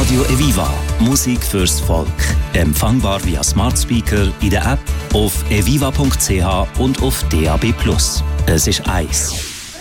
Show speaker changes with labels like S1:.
S1: Radio Eviva. Musik fürs Volk. Empfangbar via Smart Speaker in der App, auf eviva.ch und auf DAB+. Es ist eins.